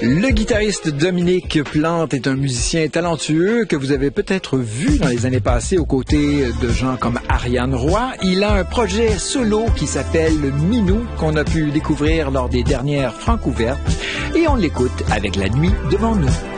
Le guitariste Dominique Plante est un musicien talentueux que vous avez peut-être vu dans les années passées aux côtés de gens comme Ariane Roy. Il a un projet solo qui s'appelle Minou, qu'on a pu découvrir lors des dernières Francouvertes, et on l'écoute avec La nuit devant nous.